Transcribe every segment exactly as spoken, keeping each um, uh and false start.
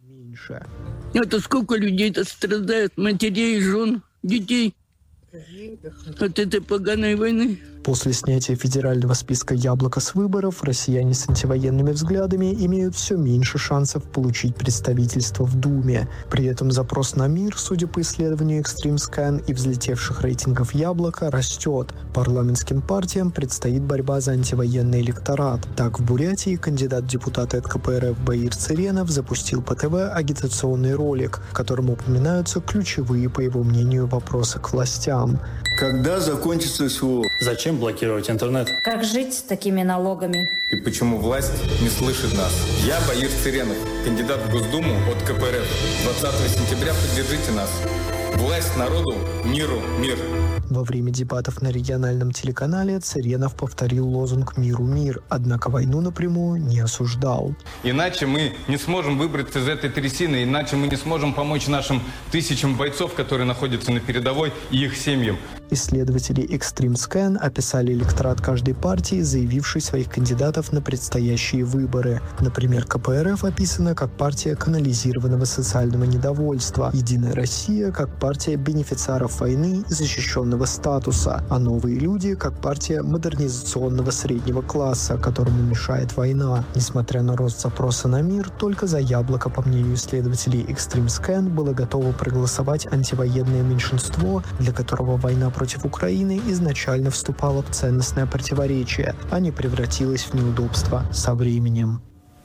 меньше. Это сколько людей-то страдает, матерей, жен, детей от этой поганой войны? После снятия федерального списка «Яблоко» с выборов россияне с антивоенными взглядами имеют все меньше шансов получить представительство в Думе. При этом запрос на мир, судя по исследованию Extreme Scan и взлетевших рейтингов «Яблоко», растет. Парламентским партиям предстоит борьба за антивоенный электорат. Так, в Бурятии кандидат в депутаты от ка пэ эр эф Баир Цыренов запустил по тэ вэ агитационный ролик, в котором упоминаются ключевые, по его мнению, вопросы к властям. Когда закончится СВО? Зачем блокировать интернет? Как жить с такими налогами? И почему власть не слышит нас? Я Баир Цыренов, кандидат в Госдуму от ка пэ эр эф. двадцатого сентября поддержите нас. Власть народу, миру, мир. Во время дебатов на региональном телеканале Цыренов повторил лозунг «Миру мир», однако войну напрямую не осуждал. Иначе мы не сможем выбраться из этой трясины, иначе мы не сможем помочь нашим тысячам бойцов, которые находятся на передовой, и их семьям. Исследователи Extreme Scan описали электорат каждой партии, заявившей своих кандидатов на предстоящие выборы. Например, ка пэ эр эф описана как партия канализированного социального недовольства, «Единая Россия» как партия бенефициаров войны и защищенного статуса, а «Новые люди» как партия модернизационного среднего класса, которому мешает война. Несмотря на рост запроса на мир, только за «Яблоко», по мнению исследователей Extreme Scan, было готово проголосовать антивоенное меньшинство, для которого война против Украины изначально вступала в ценностное противоречие, а не превратилась в неудобство со временем.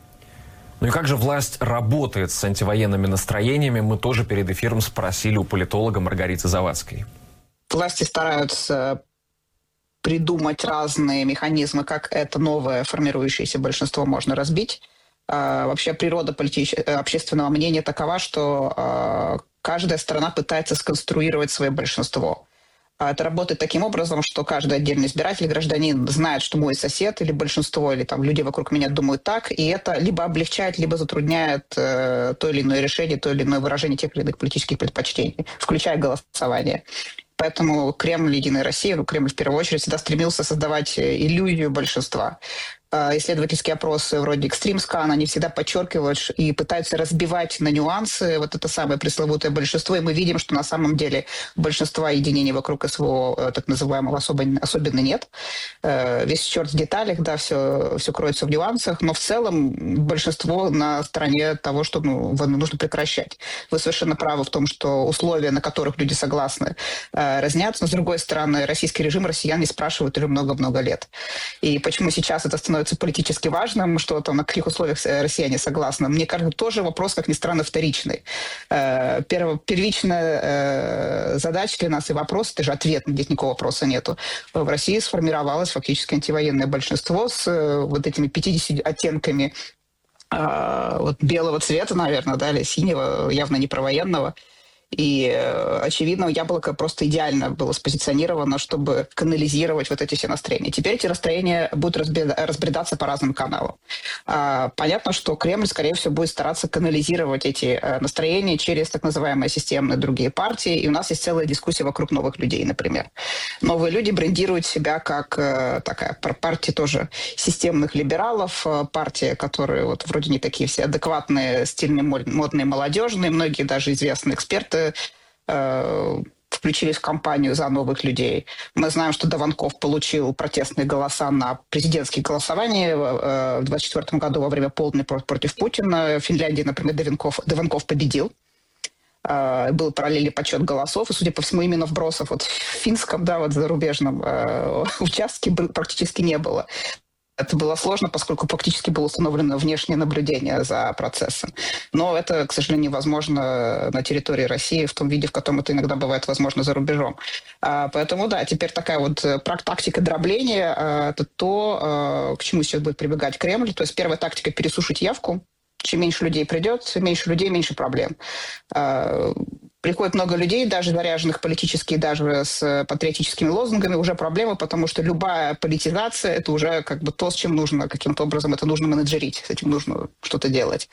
Ну и как же власть работает с антивоенными настроениями, мы тоже перед эфиром спросили у политолога Маргариты Завадской. Власти стараются придумать разные механизмы, как это новое формирующееся большинство можно разбить. А, вообще природа политич... общественного мнения такова, что а, каждая страна пытается сконструировать свое большинство. Это работает таким образом, что каждый отдельный избиратель, гражданин знает, что мой сосед или большинство, или там люди вокруг меня думают так, и это либо облегчает, либо затрудняет э, то или иное решение, то или иное выражение тех или иных политических предпочтений, включая голосование. Поэтому Кремль, Единая Россия, ну, Кремль в первую очередь всегда стремился создавать иллюзию большинства. Исследовательские опросы вроде Extreme Scan, они всегда подчеркивают и пытаются разбивать на нюансы вот это самое пресловутое большинство, и мы видим, что на самом деле большинства единений вокруг СВО, так называемого, особенно, особенно нет. Весь черт в деталях, да, все, все кроется в нюансах, но в целом большинство на стороне того, что ну, войну нужно прекращать. Вы совершенно правы в том, что условия, на которых люди согласны, разнятся, но с другой стороны, российский режим россиян не спрашивают уже много-много лет. И почему сейчас это становится политически важным, что там на каких условиях россияне согласны, мне кажется, тоже вопрос, как ни странно, вторичный. Перво, первичная задача для нас и вопрос, это же ответ, здесь никакого вопроса нету. В России сформировалось фактически антивоенное большинство с вот этими пятьюдесятью оттенками вот, белого цвета, наверное, да, или синего, явно не провоенного. И, очевидно, «Яблоко» просто идеально было спозиционировано, чтобы канализировать вот эти все настроения. Теперь эти настроения будут разбредаться по разным каналам. Понятно, что Кремль, скорее всего, будет стараться канализировать эти настроения через так называемые системные другие партии. И у нас есть целая дискуссия вокруг новых людей, например. Новые люди брендируют себя как такая партия тоже системных либералов, партия, которые вот вроде не такие все адекватные, стильные, модные, молодежные, многие даже известные эксперты включились в кампанию за новых людей. Мы знаем, что Дованков получил протестные голоса на президентские голосования в двадцать четвёртом году во время полной против Путина. В Финляндии, например, Дованков, Дованков победил. Был параллельный подсчет голосов, и, судя по всему, именно вбросов вот в финском, да, вот зарубежном участке практически не было. Это было сложно, поскольку фактически было установлено внешнее наблюдение за процессом. Но это, к сожалению, невозможно на территории России в том виде, в котором это иногда бывает возможно за рубежом. Поэтому, да, теперь такая вот тактика дробления – это то, к чему сейчас будет прибегать Кремль. То есть первая тактика – пересушить явку. Чем меньше людей придет, меньше людей, меньше проблем. Приходит много людей, даже заряженных политически, даже с патриотическими лозунгами, уже проблема, потому что любая политизация – это уже как бы то, с чем нужно каким-то образом, это нужно менеджерить, с этим нужно что-то делать.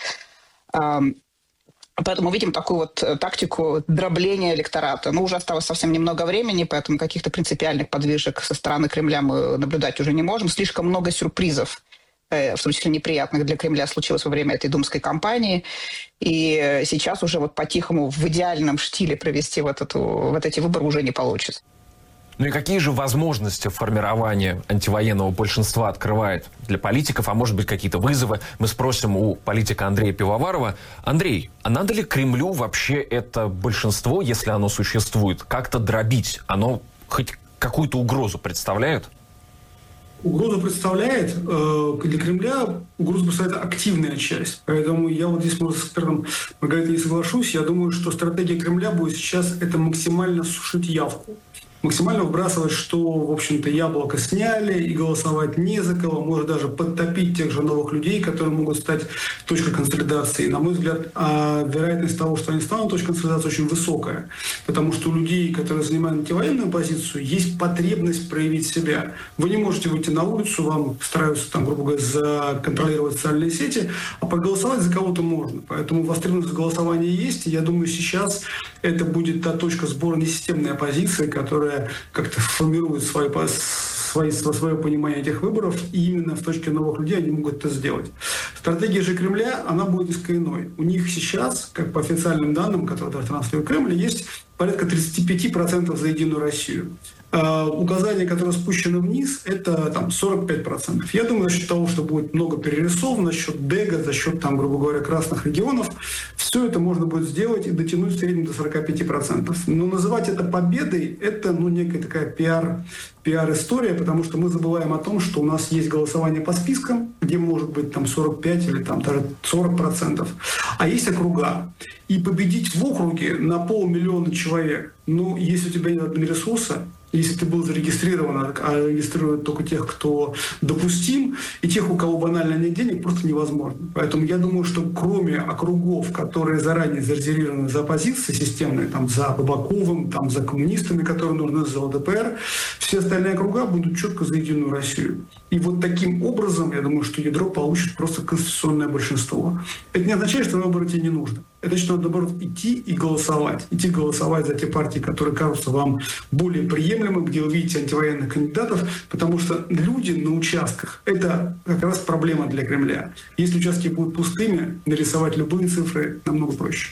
Поэтому видим такую вот тактику дробления электората. Ну, уже осталось совсем немного времени, поэтому каких-то принципиальных подвижек со стороны Кремля мы наблюдать уже не можем. Слишком много сюрпризов в том числе неприятных для Кремля, случилось во время этой думской кампании. И сейчас уже вот по-тихому в идеальном штиле провести вот, эту, вот эти выборы уже не получится. Ну и какие же возможности формирования антивоенного большинства открывает для политиков, а может быть какие-то вызовы? Мы спросим у политика Андрея Пивоварова. Андрей, а надо ли Кремлю вообще это большинство, если оно существует, как-то дробить? Оно хоть какую-то угрозу представляет? Угрозу представляет, э, для Кремля угрозу представляет активная часть. Поэтому я вот здесь, может, с экспертом Маргаритой не соглашусь. Я думаю, что стратегия Кремля будет сейчас это максимально сушить явку. Максимально выбрасывать, что, в общем-то, яблоко сняли, и голосовать не за кого, может даже подтопить тех же новых людей, которые могут стать точкой консолидации. На мой взгляд, а вероятность того, что они станут точкой консолидации, очень высокая. Потому что у людей, которые занимают антивоенную позицию, есть потребность проявить себя. Вы не можете выйти на улицу, вам стараются, там, грубо говоря, законтролировать социальные сети, а проголосовать за кого-то можно. Поэтому востребованность голосования есть. И я думаю, сейчас это будет та точка сбора несистемной оппозиции, которая как-то формирует свои, свои, свое понимание этих выборов, и именно в точке новых людей они могут это сделать. Стратегия же Кремля, она будет несколько иной. У них сейчас, как по официальным данным, которые транслирует Кремль, есть порядка тридцать пять процентов за Единую Россию. Uh, указания, которые спущены вниз, это там сорок пять процентов. Я думаю, за счет того, что будет много перерисовано, за счет ДЭГа, за счет, там, грубо говоря, красных регионов, все это можно будет сделать и дотянуть в среднем до сорок пять процентов. Но называть это победой, это ну, некая такая пиар, пиар-история, потому что мы забываем о том, что у нас есть голосование по спискам, где может быть там сорок пять или там даже сорок процентов, а есть округа. И победить в округе на полмиллиона человек, ну, если у тебя нет ресурса, если ты был зарегистрирован, а регистрируют только тех, кто допустим, и тех, у кого банально нет денег, просто невозможно. Поэтому я думаю, что кроме округов, которые заранее зарезервированы за оппозиции системные, там, за Бабаковым, там, за коммунистами, которые нужны за ЛДПР, все остальные округа будут четко за Единую Россию. И вот таким образом, я думаю, что ядро получит просто конституционное большинство. Это не означает, что на выборы тебе не нужно. Это значит, что надо, наоборот, идти и голосовать. Идти голосовать за те партии, которые кажутся вам более приемлемы, где вы видите антивоенных кандидатов, потому что люди на участках – это как раз проблема для Кремля. Если участки будут пустыми, нарисовать любые цифры намного проще.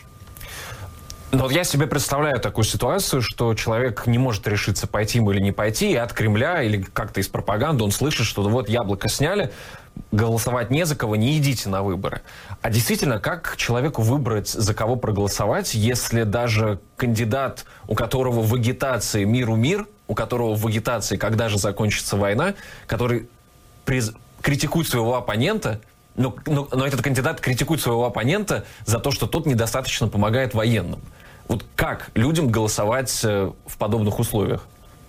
Но вот я себе представляю такую ситуацию, что человек не может решиться, пойти ему или не пойти, и от Кремля или как-то из пропаганды он слышит, что вот яблоко сняли, голосовать не за кого, не идите на выборы. А действительно, как человеку выбрать, за кого проголосовать, если даже кандидат, у которого в агитации «Миру мир», у которого в агитации «Когда же закончится война», который приз... критикует своего оппонента, но, но, но этот кандидат критикует своего оппонента за то, что тот недостаточно помогает военным. Вот как людям голосовать в подобных условиях?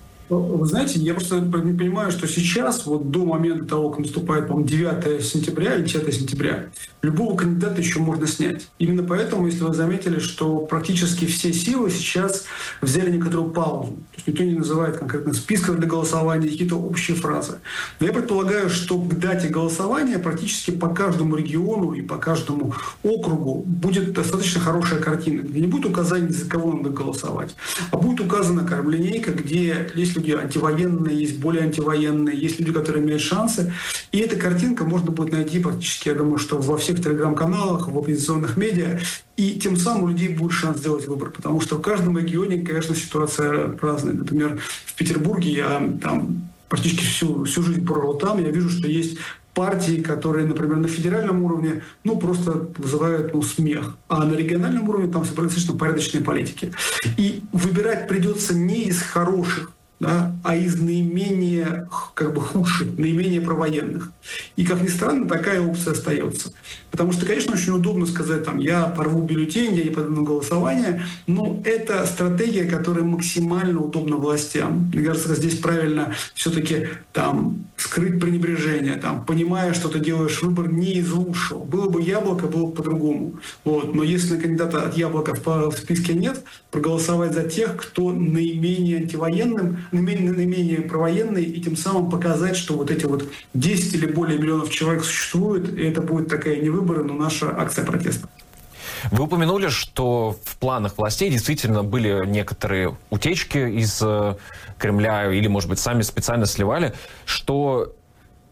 Вы знаете, я просто не понимаю, что сейчас, вот до момента того, как наступает, по-моему, девятое сентября или десятое сентября, любого кандидата еще можно снять. Именно поэтому, если вы заметили, что практически все силы сейчас взяли некоторую паузу. То есть никто не называет конкретно списков для голосования, какие-то общие фразы. Но я предполагаю, что к дате голосования практически по каждому региону и по каждому округу будет достаточно хорошая картина, где не будет указаний, за кого надо голосовать, а будет указана как линейка, где есть люди антивоенные, есть более антивоенные, есть люди, которые имеют шансы. И эта картинка можно будет найти практически, я думаю, что во всех телеграм-каналах, в оппозиционных медиа. И тем самым у людей будет шанс сделать выбор. Потому что в каждом регионе, конечно, ситуация разная. Например, в Петербурге я там практически всю, всю жизнь прожил там. Я вижу, что есть партии, которые, например, на федеральном уровне, ну, просто вызывают, ну, смех. А на региональном уровне там достаточно порядочные политики. И выбирать придется не из хороших, да, а из наименее как бы худших, наименее провоенных. И, как ни странно, такая опция остается. Потому что, конечно, очень удобно сказать, там, я порву бюллетень, я не пойду на голосование, но это стратегия, которая максимально удобна властям. Мне кажется, здесь правильно все-таки там скрыть пренебрежение, там, понимая, что ты делаешь выбор не из лучшего. Было бы яблоко, было бы по-другому. Вот. Но если кандидата от яблока в списке нет, проголосовать за тех, кто наименее антивоенным, наименее, наименее провоенный, и тем самым показать, что вот эти вот десять или более миллионов человек существуют, и это будет такая не выборы, но наша акция протеста. Вы упомянули, что в планах властей действительно были некоторые утечки из Кремля, или, может быть, сами специально сливали, что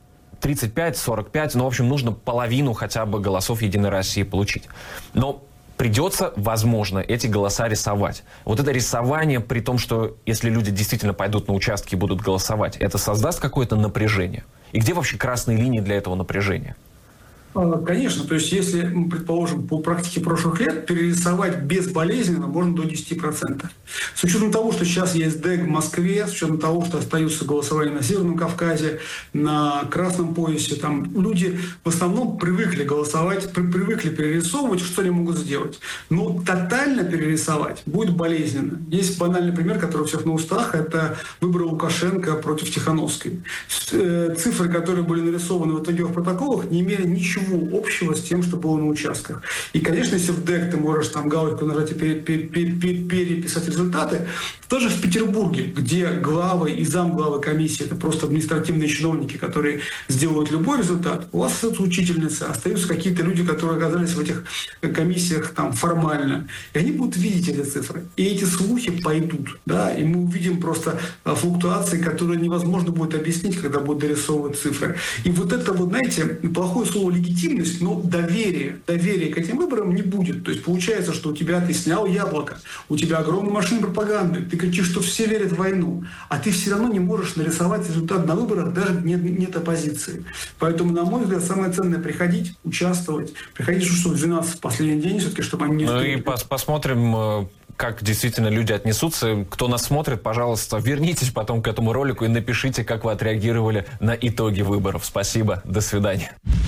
тридцать пять, сорок пять, ну, в общем, нужно половину хотя бы голосов Единой России получить. Но придется, возможно, эти голоса рисовать. Вот это рисование, при том, что если люди действительно пойдут на участки и будут голосовать, это создаст какое-то напряжение? И где вообще красные линии для этого напряжения? Конечно, то есть если, предположим, по практике прошлых лет перерисовать безболезненно можно до десяти процентов. С учетом того, что сейчас есть ДЭК в Москве, с учетом того, что остаются голосования на Северном Кавказе, на Красном поясе, там люди в основном привыкли голосовать, при, привыкли перерисовывать, что они могут сделать. Но тотально перерисовать будет болезненно. Есть банальный пример, который у всех на устах, это выборы Лукашенко против Тихановской. Цифры, которые были нарисованы в итоговых протоколах, не имели ничего общего с тем, что было на участках. И, конечно, если в ДЭК ты можешь там галочку нажать и пере, пере, пере, переписать результаты, тоже в Петербурге, где главы и замглавы комиссии, это просто административные чиновники, которые сделают любой результат, у вас остаются учительницы, остаются какие-то люди, которые оказались в этих комиссиях там формально, и они будут видеть эти цифры. И эти слухи пойдут, да, и мы увидим просто флуктуации, которые невозможно будет объяснить, когда будут дорисовывать цифры. И вот это вот, знаете, плохое слово легитимность, но доверие, доверие к этим выборам не будет. То есть получается, что у тебя ты снял яблоко, у тебя огромная машина пропаганды, ты кричишь, что все верят в войну, а ты все равно не можешь нарисовать результат на выборах, даже нет, нет оппозиции. Поэтому, на мой взгляд, самое ценное — приходить, участвовать, приходить, что в двенадцать в последний день все-таки, чтобы они не... Ну и пос посмотрим, как действительно люди отнесутся. Кто нас смотрит, пожалуйста, вернитесь потом к этому ролику и напишите, как вы отреагировали на итоги выборов. Спасибо, до свидания.